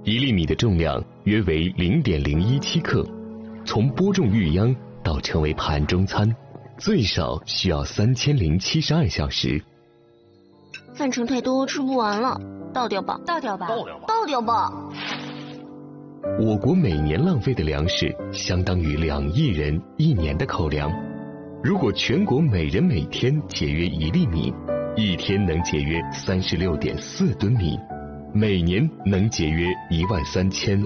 1粒米的重量约为0.017克，从播种育秧到成为盘中餐，最少需要3072小时。 饭盛太多，吃不完了，倒掉吧， 倒掉吧， 倒掉吧。 我国每年浪费的粮食相当于2亿人1年的口粮。如果全国每人每天节约1粒米，一天能节约36.4吨米，每年能节约13000